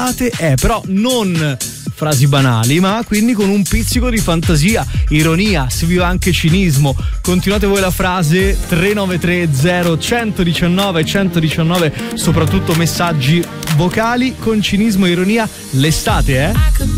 l'estate è, però non frasi banali, ma quindi con un pizzico di fantasia, ironia, se viva anche cinismo. Continuate voi la frase 3930 119 119, soprattutto messaggi vocali con cinismo e ironia. L'estate,